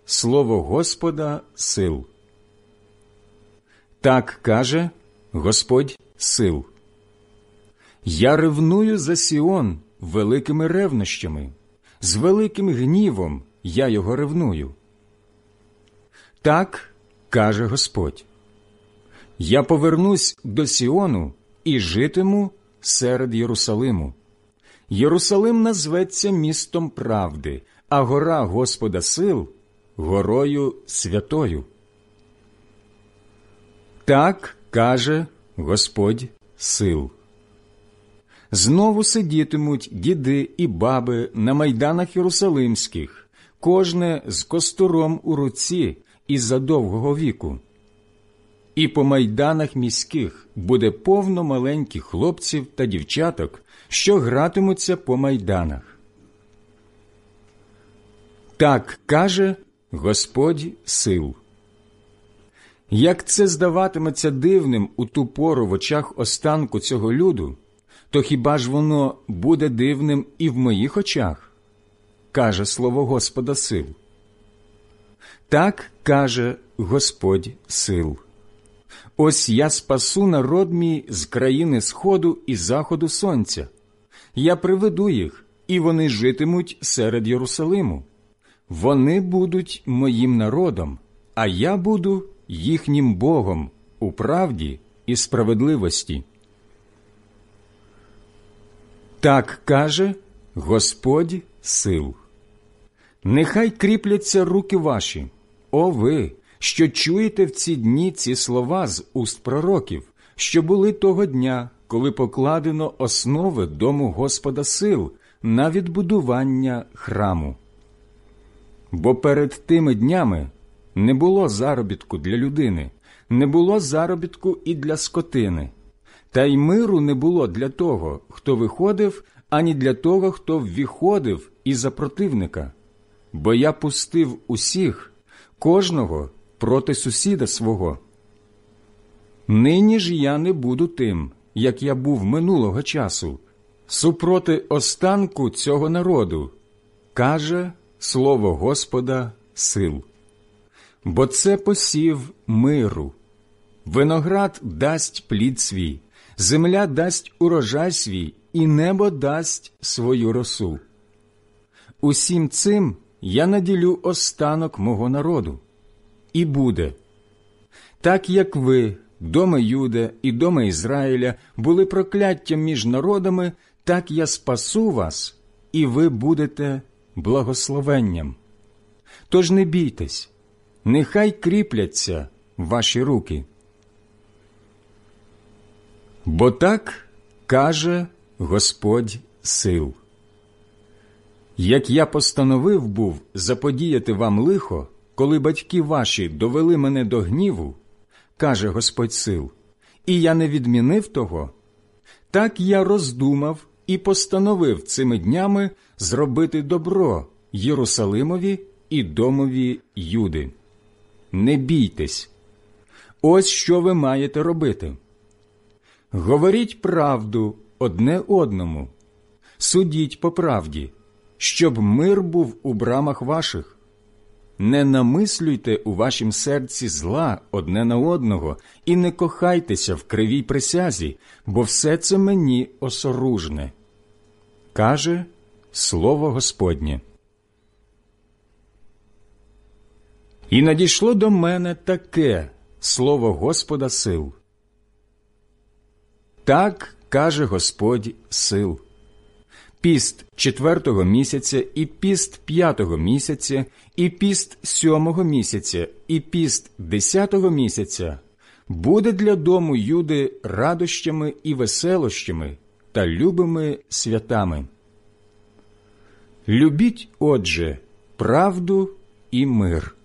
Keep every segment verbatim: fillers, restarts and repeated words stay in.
слово Господа сил. Так каже Господь сил. Я ревную за Сіон великими ревнощами, з великим гнівом я його ревную. Так каже Господь. Я повернусь до Сіону і житиму серед Єрусалиму. Єрусалим назветься містом правди, а гора Господа сил – горою святою. Так каже Господь сил. Знову сидітимуть діди і баби на майданах єрусалимських, кожне з костуром у руці із-за довгого віку. І по майданах міських буде повно маленьких хлопців та дівчаток, що гратимуться по майданах. Так каже Господь сил. Як це здаватиметься дивним у ту пору в очах останку цього люду, то хіба ж воно буде дивним і в моїх очах? Каже слово Господа сил. Так каже Господь сил. Ось я спасу народ мій з країни сходу і заходу сонця. Я приведу їх, і вони житимуть серед Єрусалиму. Вони будуть моїм народом, а я буду їхнім Богом у правді і справедливості. Так каже Господь сил. Нехай кріпляться руки ваші, о ви, що чуєте в ці дні ці слова з уст пророків, що були того дня, коли покладено основи дому Господа сил на відбудування храму. Бо перед тими днями не було заробітку для людини, не було заробітку і для скотини, та й миру не було для того, хто виходив, ані для того, хто ввіходив із-за противника. Бо я пустив усіх, кожного проти сусіда свого. Нині ж я не буду тим, як я був минулого часу, супроти останку цього народу, каже слово Господа сил. Бо це посів миру. Виноград дасть плід свій, земля дасть урожай свій, і небо дасть свою росу. Усім цим я наділю останок мого народу. І буде. Так як ви, доми Юда і доми Ізраїля, були прокляттям між народами, так я спасу вас, і ви будете благословенням. Тож не бійтесь, нехай кріпляться ваші руки. Бо так каже Господь сил. Як я постановив був заподіяти вам лихо, коли батьки ваші довели мене до гніву, каже Господь сил, і я не відмінив того, так я роздумав і постановив цими днями зробити добро Єрусалимові і домові Юди. Не бійтесь. Ось що ви маєте робити. Говоріть правду одне одному, судіть по правді, щоб мир був у брамах ваших. Не намислюйте у вашім серці зла одне на одного і не кохайтеся в кривій присязі, бо все це мені осоружне. Каже слово Господнє. І надійшло до мене таке слово Господа сил. Так каже Господь сил. Піст четвертого місяця, і піст п'ятого місяця, і піст сьомого місяця, і піст десятого місяця буде для дому Юди радощами і веселощами та любими святами. Любіть, отже, правду і мир.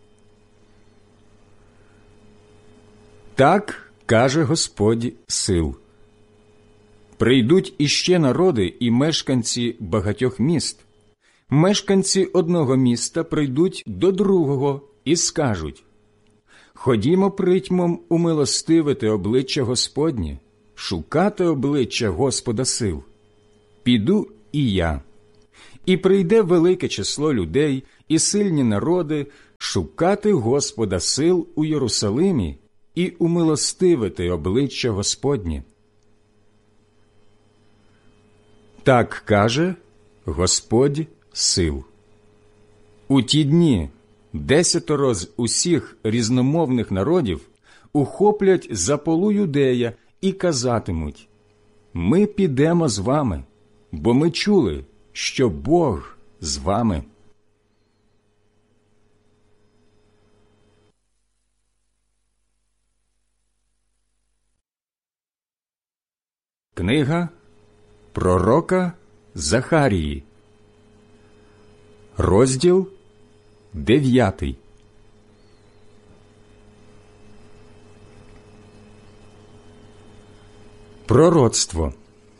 Так каже Господь сил. Прийдуть іще народи і мешканці багатьох міст. Мешканці одного міста прийдуть до другого і скажуть: «Ходімо притьмом умилостивити обличчя Господнє, шукати обличчя Господа сил. Піду і я». І прийде велике число людей і сильні народи шукати Господа сил у Єрусалимі і умилостивити обличчя Господнє. Так каже Господь сил. У ті дні десятеро з усіх різномовних народів ухоплять за полу Юдея і казатимуть: «Ми підемо з вами, бо ми чули, що Бог з вами». Книга пророка Захарії, розділ дев'ятий. Пророцтво.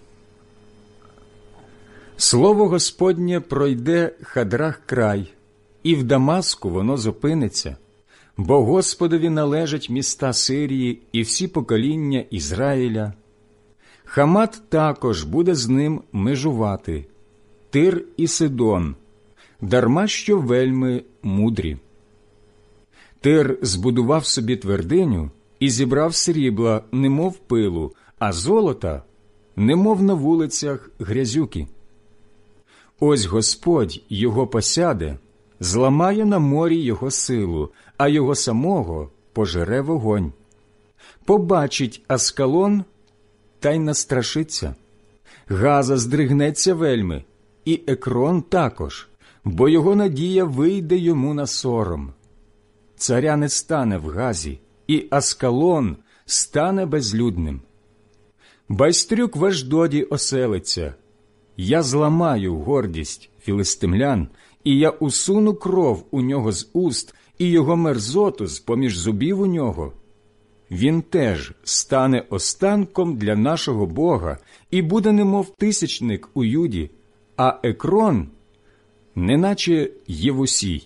Слово Господнє пройде Хадрах край, і в Дамаску воно зупиниться, бо Господові належать міста Сирії і всі покоління Ізраїля. Хамат також буде з ним межувати, Тир і Сидон, дарма що вельми мудрі. Тир збудував собі твердиню і зібрав срібла, немов пилу, а золота, немов на вулицях грязюки. Ось Господь його посяде, зламає на морі його силу, а його самого пожере вогонь. Побачить Аскалон, та й настрашиться. Газа здригнеться вельми, і Екрон також, бо його надія вийде йому на сором. Царя не стане в Газі, і Аскалон стане безлюдним. Байстрюк в Ашдоді оселиться. Я зламаю гордість філистимлян, і я усуну кров у нього з уст, і його мерзоту з-поміж зубів у нього. Він теж стане останком для нашого Бога і буде немов тисячник у Юді, а Екрон – неначе Євусій.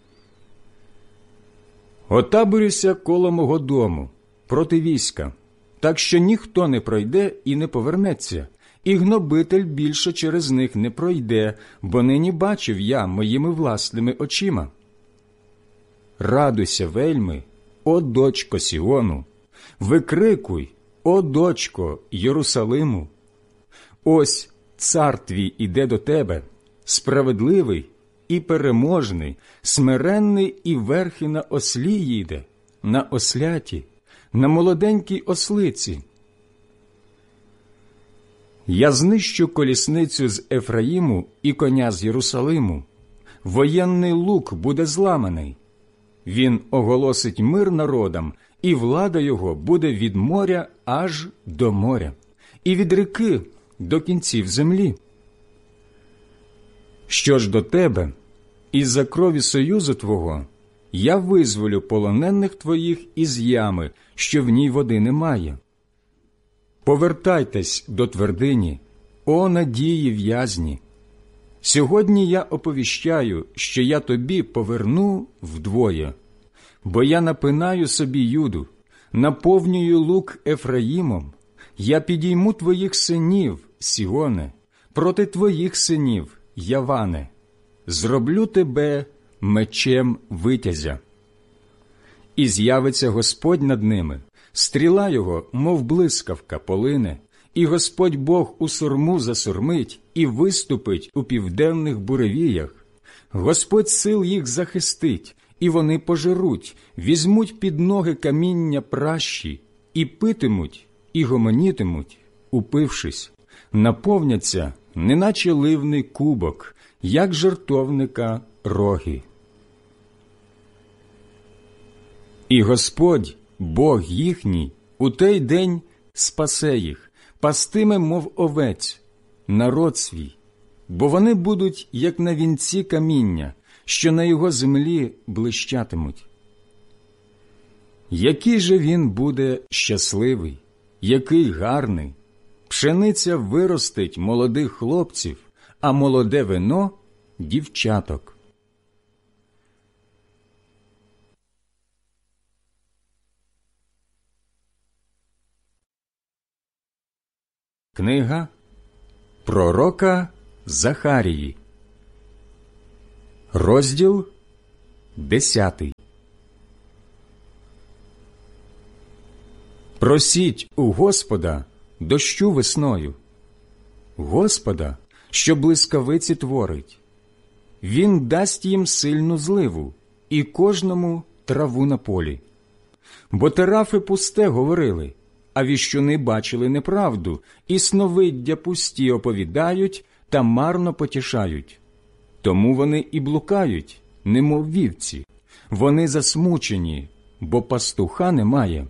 Отаборюся коло мого дому, проти війська, так що ніхто не пройде і не повернеться, і гнобитель більше через них не пройде, бо нині бачив я моїми власними очима. Радуйся вельми, о дочко Сіону! Викрикуй, о дочко Єрусалиму! Ось цар твій іде до тебе, справедливий і переможний, смиренний і верхи на ослі їде, на осляті, на молоденькій ослиці. Я знищу колісницю з Ефраїму і коня з Єрусалиму. Воєнний лук буде зламаний. Він оголосить мир народам, і влада його буде від моря аж до моря, і від ріки до кінців землі. Що ж до тебе, із-за крові союзу твого, я визволю полонених твоїх із ями, що в ній води немає. Повертайтесь до твердині, о надії в'язні. Сьогодні я оповіщаю, що я тобі поверну вдвоє. Бо я напинаю собі Юду, наповнюю лук Ефраїмом, я підійму твоїх синів, Сіоне, проти твоїх синів, Яване, зроблю тебе мечем витязя. І з'явиться Господь над ними, стріла його, мов блискавка, полине, і Господь Бог у сурму засурмить і виступить у південних буревіях. Господь сил їх захистить, і вони пожеруть, візьмуть під ноги каміння пращі, і питимуть, і гомонітимуть, упившись, наповняться, неначе ливний кубок, як жертовника роги. І Господь, Бог їхній, у той день спасе їх, пастиме, мов овець, народ свій, бо вони будуть, як на вінці каміння, що на його землі блищатимуть. Який же він буде щасливий, який гарний! Пшениця виростить молодих хлопців, а молоде вино – дівчаток. Книга пророка Захарії, розділ десятий. Просіть у Господа дощу весною, Господа, що блискавиці творить. Він дасть їм сильну зливу і кожному траву на полі. Бо терафи пусте говорили, а віщуни бачили неправду, і сновиддя пусті оповідають та марно потішають. Тому вони і блукають, немов вівці. Вони засмучені, бо пастуха немає.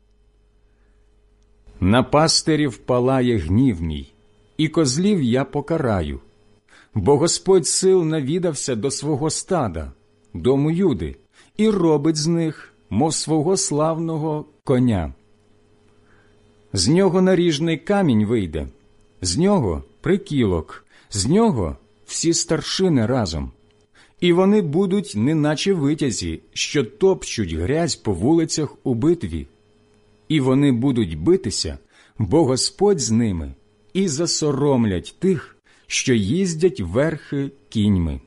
На пастирів палає гнів мій, і козлів я покараю. Бо Господь сил навідався до свого стада, дому Юди, і робить з них, мов свого славного коня. З нього наріжний камінь вийде, з нього прикілок, з нього всі старшини разом. І вони будуть неначе витязі, що топчуть грязь по вулицях у битві. І вони будуть битися, бо Господь з ними, і засоромлять тих, що їздять верхи кіньми.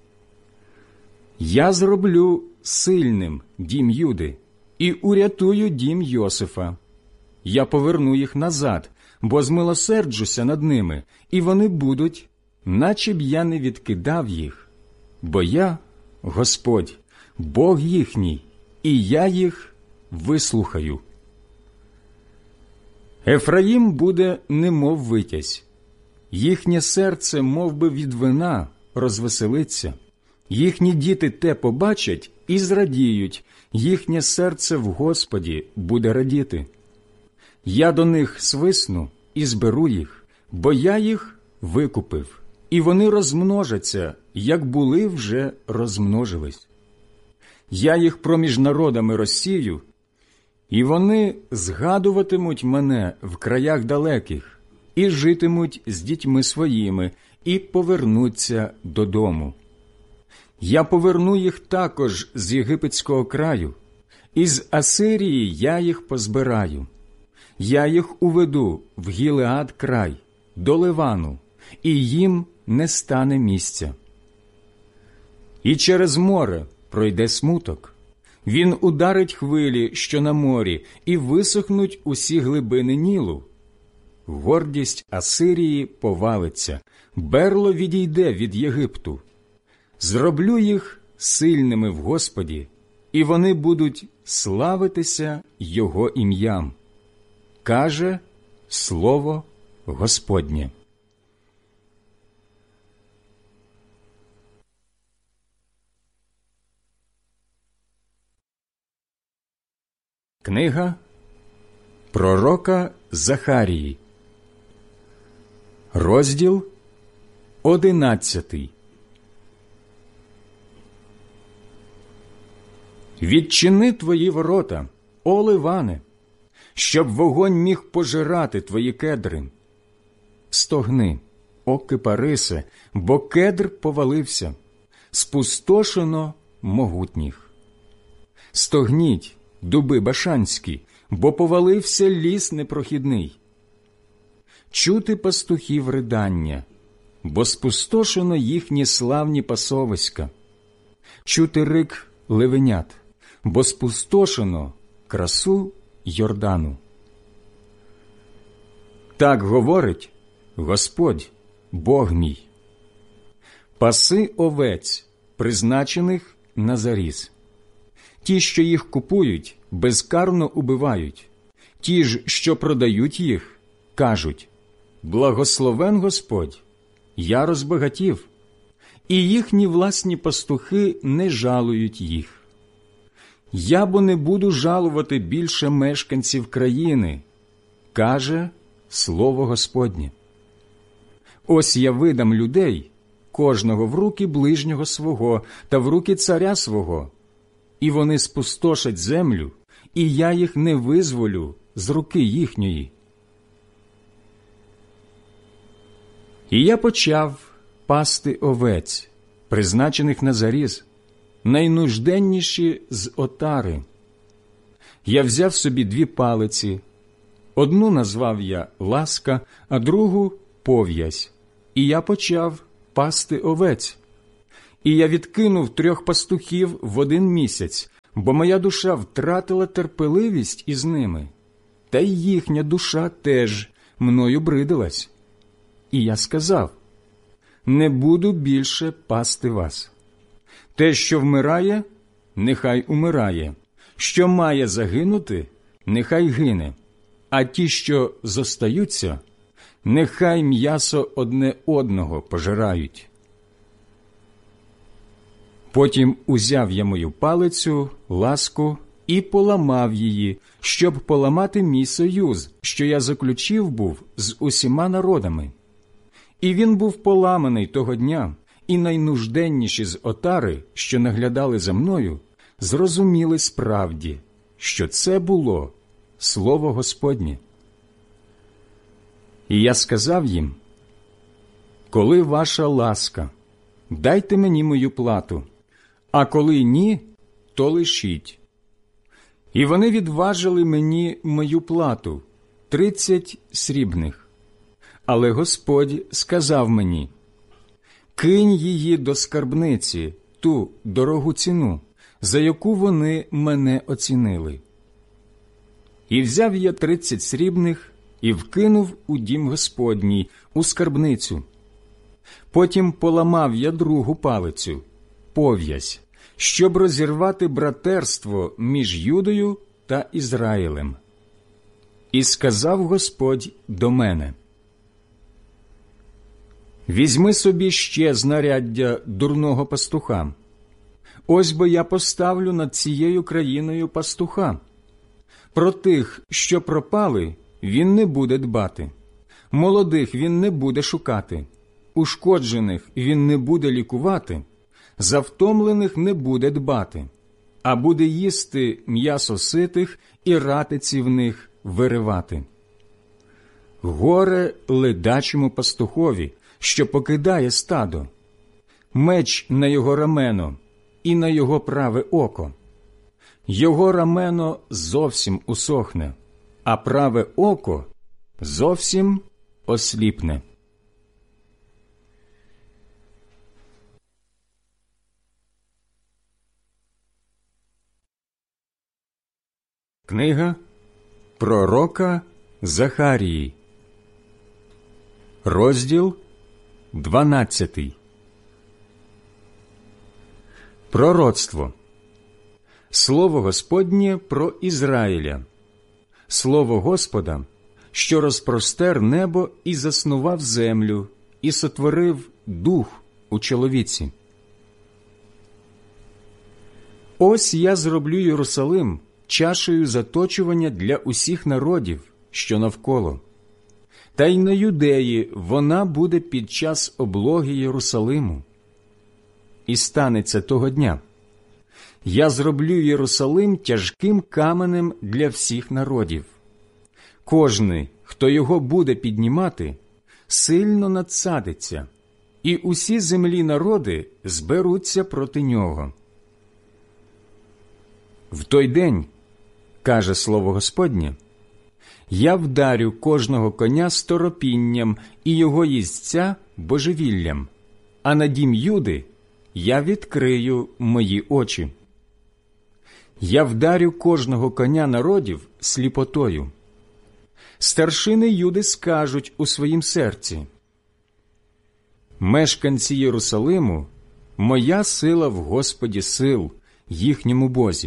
Я зроблю сильним дім Юди і урятую дім Йосифа. Я поверну їх назад, бо змилосерджуся над ними, і вони будуть, наче б я не відкидав їх. Бо я, Господь, Бог їхній, і я їх вислухаю. Ефраїм буде немов витязь. Їхнє серце мов би від вина розвеселиться. Їхні діти те побачать і зрадіють, їхнє серце в Господі буде радіти. Я до них свисну і зберу їх, бо я їх викупив, і вони розмножаться, як були вже розмножились. Я їх проміж народами розсію, і вони згадуватимуть мене в краях далеких, і житимуть з дітьми своїми, і повернуться додому. Я поверну їх також з єгипетського краю, із Асирії я їх позбираю. Я їх уведу в Гілеад край, до Ливану, і їм не стане місця. І через море пройде смуток. Він ударить хвилі, що на морі, і висохнуть усі глибини Нілу. Гордість Асирії повалиться, берло відійде від Єгипту. Зроблю їх сильними в Господі, і вони будуть славитися Його ім'ям. Каже Слово Господнє. Книга пророка Захарії, розділ одинадцятий. Відчини твої ворота, о Ливане, щоб вогонь міг пожирати твої кедри. Стогни, о Кипарисе, бо кедр повалився, спустошено могутніх. Стогніть, дуби башанські, бо повалився ліс непрохідний. Чути пастухів ридання, бо спустошено їхні славні пасовиська. Чути рик левенят, бо спустошено красу Йордану. Так говорить Господь, Бог мій. Паси овець, призначених на заріз. Ті, що їх купують, безкарно убивають. Ті ж, що продають їх, кажуть: благословен Господь, я розбагатів. І їхні власні пастухи не жалують їх. Я бо не буду жалувати більше мешканців країни, каже Слово Господнє. Ось я видам людей, кожного в руки ближнього свого та в руки царя свого, і вони спустошать землю, і я їх не визволю з руки їхньої. І я почав пасти овець, призначених на заріз, найнужденніші з отари. Я взяв собі дві палиці, одну назвав я Ласка, а другу Пов'язь, і я почав пасти овець. І я відкинув трьох пастухів в один місяць, бо моя душа втратила терпеливість із ними. та й їхня душа теж мною бридилась. І я сказав: не буду більше пасти вас. Те, що вмирає, нехай умирає, що має загинути, нехай гине, а ті, що зостаються, нехай м'ясо одне одного пожирають. Потім узяв я мою палицю, ласку, і поламав її, щоб поламати мій союз, що я заключив був з усіма народами. І він був поламаний того дня, і найнужденніші з отари, що наглядали за мною, зрозуміли справді, що це було слово Господнє. І я сказав їм: коли ваша ласка, дайте мені мою плату, а коли ні, то лишіть. І вони відважили мені мою плату – тридцять срібних. Але Господь сказав мені: кинь її до скарбниці, ту дорогу ціну, за яку вони мене оцінили. І взяв я тридцять срібних і вкинув у дім Господній, у скарбницю. Потім поламав я другу палицю, пов'язь, щоб розірвати братерство між Юдою та Ізраїлем. І сказав Господь до мене: візьми собі ще знаряддя дурного пастуха. Ось бо я поставлю над цією країною пастуха. Про тих, що пропали, він не буде дбати. Молодих він не буде шукати. Ушкоджених він не буде лікувати. За втомлених не буде дбати, а буде їсти м'ясо ситих і ратиці в них виривати. Горе ледачому пастухові, що покидає стадо, меч на його рамено і на його праве око. Його рамено зовсім усохне, а праве око зовсім осліпне. Книга пророка Захарії, розділ дванадцятий. Пророцтво. Слово Господнє про Ізраїля. Слово Господа, що розпростер небо і заснував землю, і сотворив дух у чоловіці. Ось я зроблю Єрусалим чашею заточування для усіх народів, що навколо. Та й на Юдеї вона буде під час облоги Єрусалиму. І станеться того дня: я зроблю Єрусалим тяжким каменем для всіх народів. Кожний, хто його буде піднімати, сильно надсадиться, і усі землі народи зберуться проти нього. В той день, каже слово Господнє, я вдарю кожного коня сторопінням і його їздця божевіллям, а на дім Юди я відкрию мої очі. Я вдарю кожного коня народів сліпотою. Старшини Юди скажуть у своїм серці: мешканці Єрусалиму, моя сила в Господі сил, їхньому Бозі.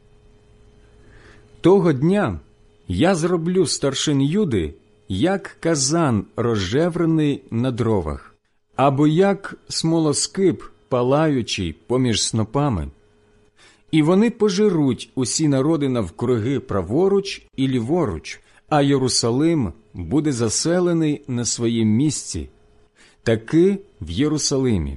Того дня я зроблю старшин Юди, як казан розжеврений на дровах, або як смолоскип, палаючий поміж снопами. І вони пожируть усі народи навкруги праворуч і ліворуч, а Єрусалим буде заселений на своїм місці, таки в Єрусалимі.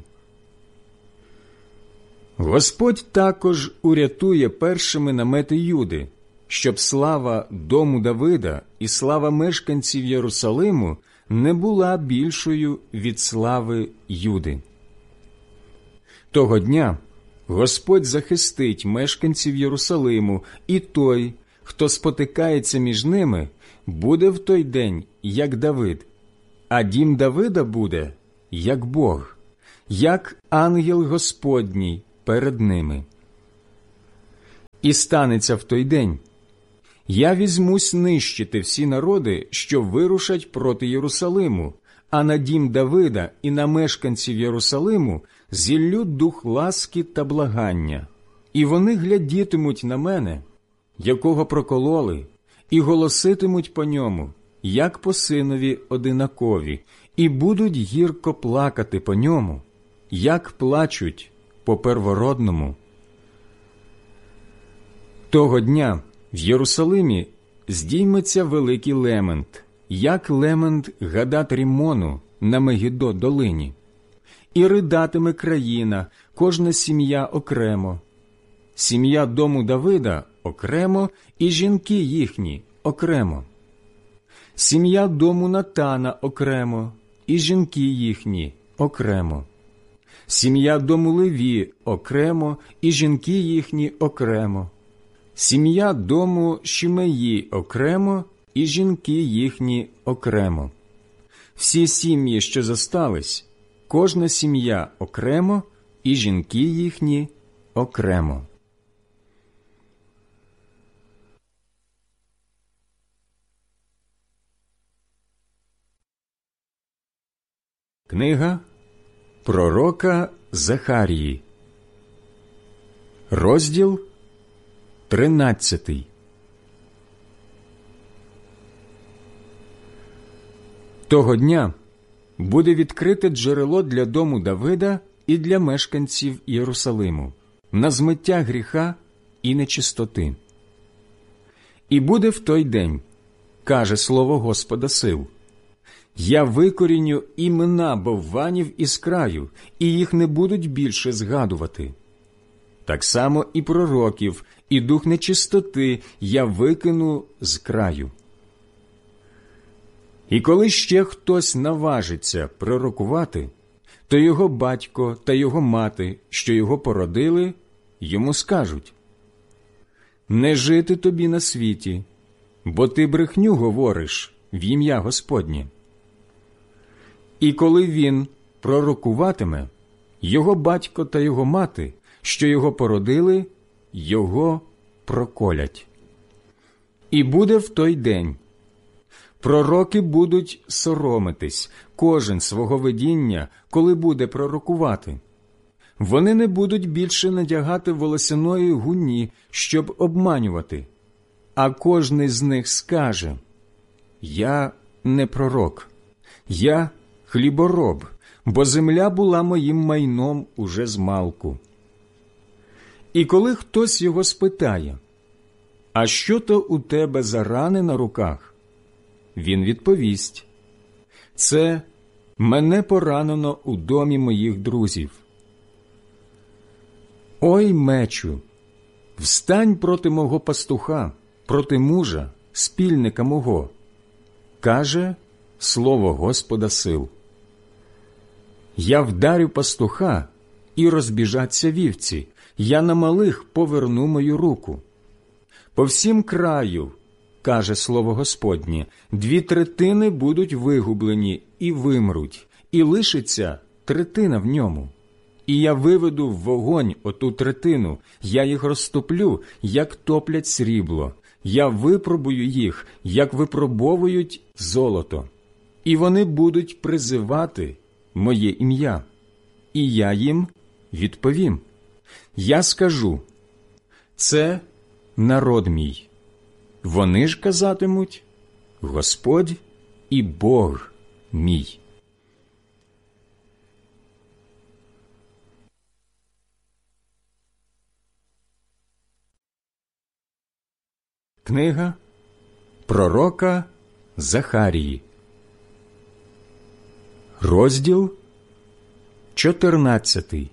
Господь також урятує першими намети Юди, щоб слава дому Давида і слава мешканців Єрусалиму не була більшою від слави Юди. Того дня Господь захистить мешканців Єрусалиму, і той, хто спотикається між ними, буде в той день, як Давид, а дім Давида буде, як Бог, як ангел Господній перед ними. І станеться в той день, Я візьмусь нищити всі народи, що вирушать проти Єрусалиму, а на дім Давида і на мешканців Єрусалиму зіллю дух ласки та благання. І вони глядітимуть на мене, якого прокололи, і голоситимуть по ньому, як по синові одинакові, і будуть гірко плакати по ньому, як плачуть по первородному. Того дня в Єрусалимі здійметься великий лемент, як лемент Гадат-Ріммону на Мегідо-долині. І ридатиме країна, кожна сім'я окремо. Сім'я дому Давида окремо, і жінки їхні окремо. Сім'я дому Натана окремо, і жінки їхні окремо. Сім'я дому Леві окремо, і жінки їхні окремо. Сім'я дому Шимеї окремо, і жінки їхні окремо. Всі сім'ї, що зостались, кожна сім'я окремо, і жінки їхні окремо. Книга пророка Захарії, розділ тринадцятий. Того дня буде відкрите джерело для дому Давида і для мешканців Єрусалиму на змиття гріха і нечистоти. І буде в той день, каже слово Господа сил, я викоріню імена бовванів із краю, і їх не будуть більше згадувати. Так само і пророків, і дух нечистоти я викину з краю. І коли ще хтось наважиться пророкувати, то його батько та його мати, що його породили, йому скажуть: «Не жити тобі на світі, бо ти брехню говориш в ім'я Господнє». І коли він пророкуватиме, його батько та його мати, що його породили, його проколять. І буде в той день. Пророки будуть соромитись, кожен свого видіння, коли буде пророкувати. Вони не будуть більше надягати волосяної гуні, щоб обманювати. А кожний з них скаже: «Я не пророк, я хлібороб, бо земля була моїм майном уже змалку». І коли хтось його спитає: «А що то у тебе за рани на руках?» Він відповість: «Це мене поранено у домі моїх друзів». «Ой, мечу, встань проти мого пастуха, проти мужа, спільника мого», каже слово Господа сил. «Я вдарю пастуха, і розбіжаться вівці, я на малих поверну мою руку. По всім краю, каже слово Господнє, дві третини будуть вигублені і вимруть, і лишиться третина в ньому. І я виведу в вогонь оту третину, я їх розтоплю, як топлять срібло, я випробую їх, як випробовують золото. І вони будуть призивати моє ім'я, і я їм відповім. Я скажу: це народ мій. Вони ж казатимуть: Господь і Бог мій». Книга пророка Захарії, розділ чотирнадцятий.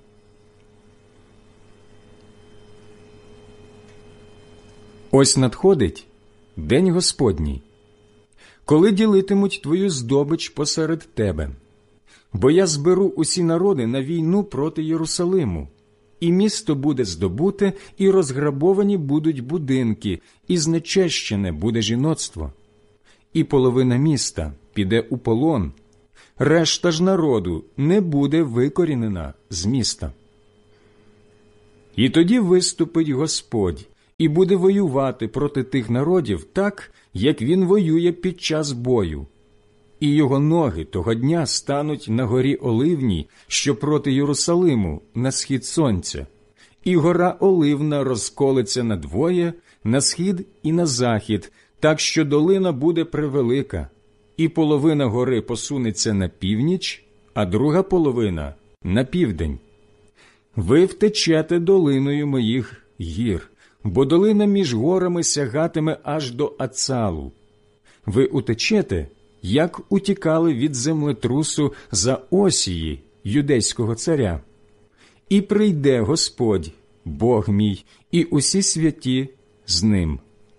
Ось надходить день Господній, коли ділитимуть твою здобич посеред тебе. Бо я зберу усі народи на війну проти Єрусалиму, і місто буде здобуте, і розграбовані будуть будинки, і знечещене буде жіноцтво. І половина міста піде у полон, решта ж народу не буде викорінена з міста. І тоді виступить Господь, і буде воювати проти тих народів так, як він воює під час бою. І його ноги того дня стануть на горі Оливній, що проти Єрусалиму, на схід сонця. І гора Оливна розколеться надвоє, на схід і на захід, так що долина буде превелика. І половина гори посунеться на північ, а друга половина – на південь. Ви втечете долиною моїх гір, бо долина між горами сягатиме аж до Ацалу. Ви утечете, як утікали від землетрусу за Осії, юдейського царя. І прийде Господь, Бог мій, і усі святі з ним.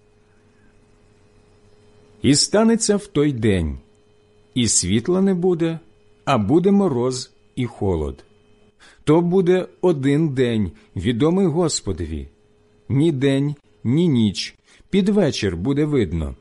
І станеться в той день, і світла не буде, а буде мороз і холод. То буде один день, відомий Господові. Ні день, ні ніч, під вечір буде видно.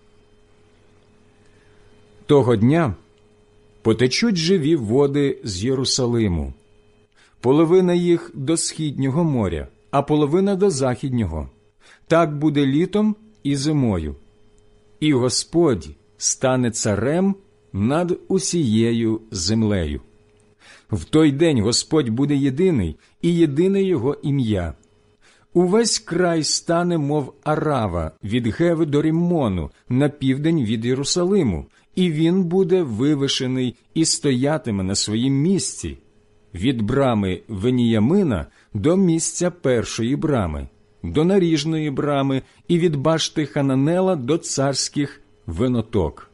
Того дня потечуть живі води з Єрусалиму. Половина їх до східнього моря, а половина до західнього. Так буде літом і зимою. І Господь стане царем над усією землею. В той день Господь буде єдиний, і єдине його ім'я. Увесь край стане, мов Арава, від Геви до Ріммону, на південь від Єрусалиму, і він буде вивишений і стоятиме на своїм місці, від брами Веніямина до місця першої брами, до наріжної брами і від башти Хананела до царських виноток.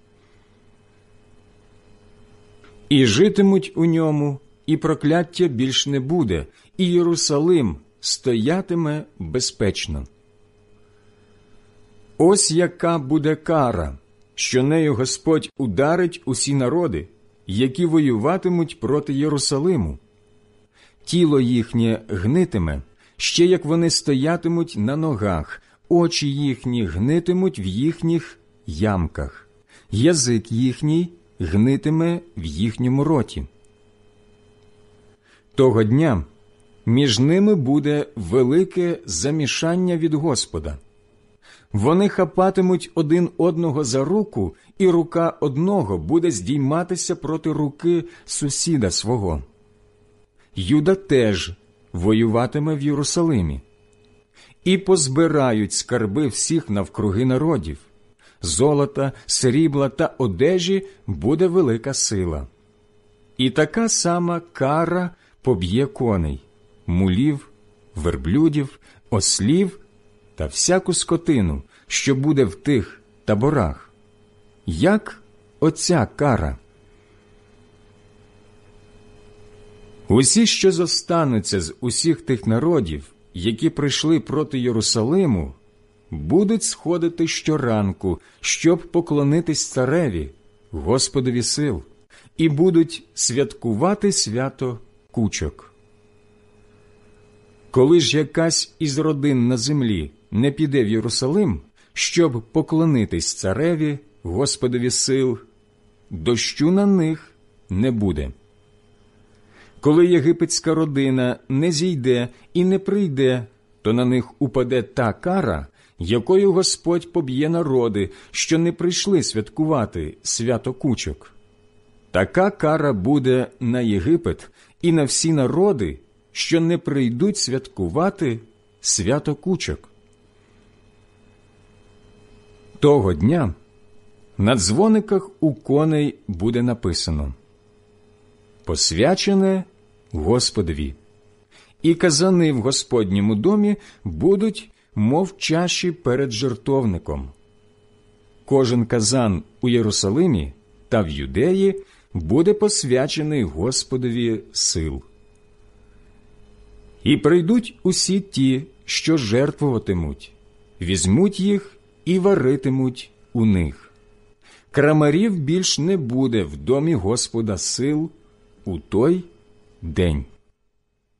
І житимуть у ньому, і прокляття більш не буде, і Єрусалим стоятиме безпечно. Ось яка буде кара, що нею Господь ударить усі народи, які воюватимуть проти Єрусалиму. Тіло їхнє гнитиме, ще як вони стоятимуть на ногах, очі їхні гнитимуть в їхніх ямках, язик їхній гнитиме в їхньому роті. Того дня між ними буде велике замішання від Господа. Вони хапатимуть один одного за руку, і рука одного буде здійматися проти руки сусіда свого. Юда теж воюватиме в Єрусалимі. І позбирають скарби всіх навкруги народів. Золота, срібла та одежі буде велика сила. І така сама кара поб'є коней, мулів, верблюдів, ослів та всяку скотину, що буде в тих таборах. Як оця кара? Усі, що зостануться з усіх тих народів, які прийшли проти Єрусалиму, будуть сходити щоранку, щоб поклонитись цареві, Господові сил, і будуть святкувати свято кучок. Коли ж якась із родин на землі не піде в Єрусалим, щоб поклонитись цареві, Господові сил, дощу на них не буде. Коли єгипетська родина не зійде і не прийде, то на них упаде та кара, якою Господь поб'є народи, що не прийшли святкувати свято кучок. Така кара буде на Єгипет і на всі народи, що не прийдуть святкувати свято кучок. Того дня на дзвониках у коней буде написано: «Посвячене Господові». І казани в Господньому домі будуть, мов чаші перед жертовником. Кожен казан у Єрусалимі та в Юдеї буде посвячений Господові сил. І прийдуть усі ті, що жертвуватимуть, візьмуть їх і варитимуть у них. Крамарів більш не буде в домі Господа сил у той день.